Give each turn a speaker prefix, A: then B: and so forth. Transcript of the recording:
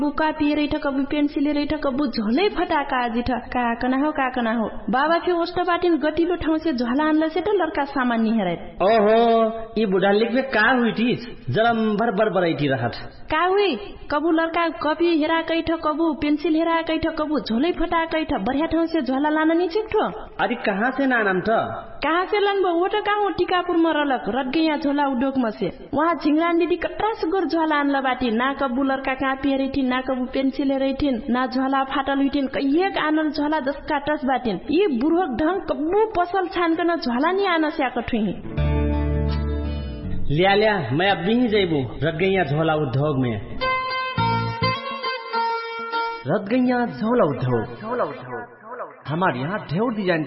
A: copy रही कबू pencil रही कबू झोलै फटाका जिठ काकना हो बाबा फिर ओस्टा बाटिन गतिलो ठाउँ से झोला आनला से तो लड़का सामान नहीं हेराय
B: ओहो ये बुढ़ा लिख में का हुई थी जरा भर बरबराइटी रहत
A: का हुई कबू लड़का कॉपी हेरा कैठ कबू पेंसिल हेरा कैठ कबू झोलै फटा कैठ बढ़िया ठाउँ से झोला लान नहीं चिक्ठो
B: अरे कहाँ से नाम त
A: कहाँ से लन वो तो कहाँ टीकापुर में रलक रटगे यहाँ झोला उद्योग में से वहाँ झिंगरान दीदी कटरा से गोर झोला आनला बाटी ना कबू लड़का कहाँ पियरी थी ना कबू पेंसिल हेरै थिन ना झोला फाटल हुई थिन एक आनल झोला जसका टस बाटिन ये बुढ़क ढंग कबू पसल छान कर झोला नहीं आना से आकर ठुही
B: लिया मैं अब भी जैबू रटगैया झोला उद्योग में रटगैया झोला उद्योग हमारे यहाँ ढेर डिजाइन